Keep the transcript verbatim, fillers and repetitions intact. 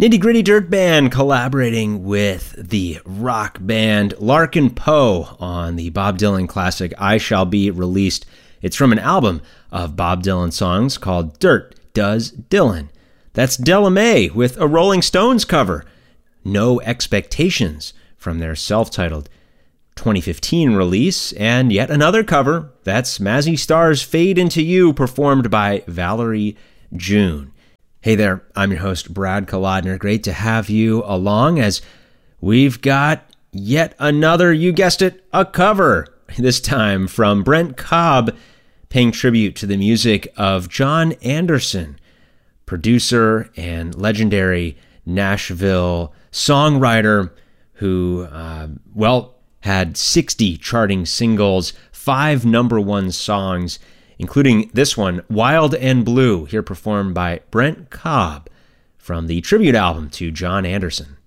Nitty Gritty Dirt Band collaborating with the rock band Larkin Poe on the Bob Dylan classic I Shall Be released. It's from an album of Bob Dylan songs called Dirt Does Dylan. That's Della Mae with a Rolling Stones cover, No Expectations, from their self-titled twenty fifteen release, and yet another cover, that's Mazzy Star's Fade Into You, performed by Valerie June. Hey there, I'm your host, Brad Kolodner. Great to have you along as we've got yet another, you guessed it, a cover, this time from Brent Cobb, paying tribute to the music of John Anderson, producer and legendary Nashville songwriter who, uh, well, had sixty charting singles, five number one songs, including this one, Wild and Blue, here performed by Brent Cobb from the tribute album to John Anderson.